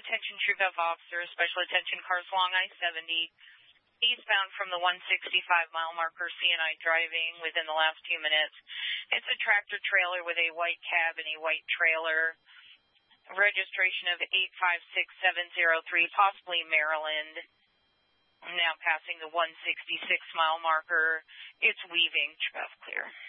attention TrueVev officers, special attention cars along I-70, eastbound from the 165-mile marker, CNI driving within the last few minutes. It's a tractor trailer with a white cab and a white trailer. Registration of 856703, possibly Maryland. Now passing the 166-mile marker. It's weaving. TrueVev clear.